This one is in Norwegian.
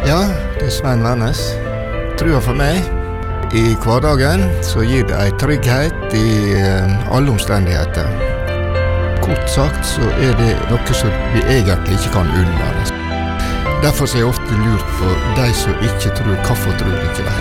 Ja, det Svein Wernes. Trua for meg. I hverdagen så gir det en trygghet i alle omstendigheter. Kort sagt så det noe som vi egentlig ikke kan unnvære. Derfor så jeg ofte lurt på de som ikke tror, hvorfor tror ikke de?